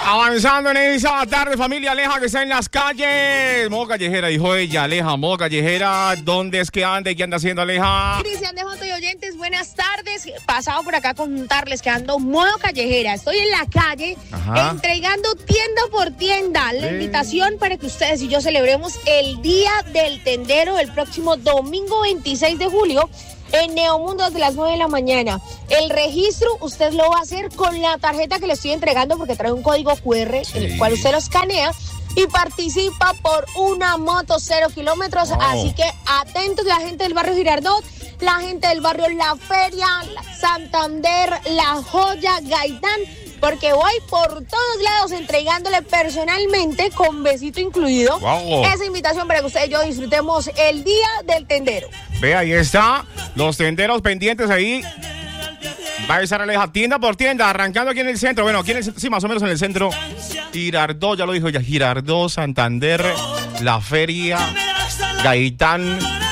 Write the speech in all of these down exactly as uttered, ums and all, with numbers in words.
Avanzando en esa tarde, familia Aleja que está en las calles. Modo callejera, dijo ella, Aleja, modo callejera. ¿Dónde es que anda y qué anda haciendo Aleja? Cristian de Joto y oyentes, buenas tardes. Pasado por acá a contarles que ando modo callejera. Estoy en la calle, Ajá. entregando tienda por tienda. La sí. invitación para que ustedes y yo celebremos el Día del Tendero el próximo domingo veintiséis de julio. En Neomundo desde las nueve de la mañana. El registro usted lo va a hacer con la tarjeta que le estoy entregando porque trae un código cu erre sí. en el cual usted lo escanea y participa por una moto cero kilómetros. Oh. Así que atentos la gente del barrio Girardot, la gente del barrio La Feria, la Santander, La Joya, Gaitán, porque voy por todos lados entregándole personalmente, con besito incluido, wow. esa invitación para que usted y yo disfrutemos el Día del Tendero. Ve, ahí está, los tenderos pendientes ahí. Va a estar Aleja, tienda por tienda, arrancando aquí en el centro. Bueno, aquí en el, sí, más o menos en el centro. Girardot, ya lo dijo ya, Girardot, Santander, La Feria, Gaitán.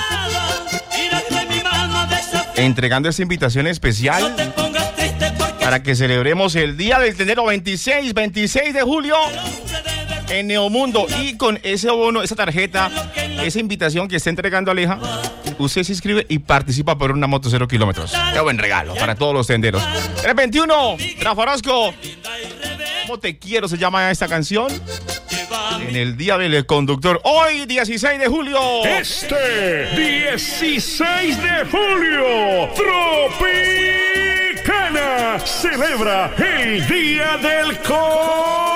Entregando esta invitación especial para que celebremos el Día del Tendero veintiséis de julio en Neomundo. Y con ese bono, esa tarjeta, esa invitación que está entregando Aleja, usted se inscribe y participa por una moto cero kilómetros. Qué buen regalo para todos los tenderos. tres veintiuno, Rafa Orozco. ¿Cómo te quiero se llama esta canción? En el Día del Conductor, hoy dieciséis de julio. Este dieciséis de julio, Tropicana celebra el Día del Conductor.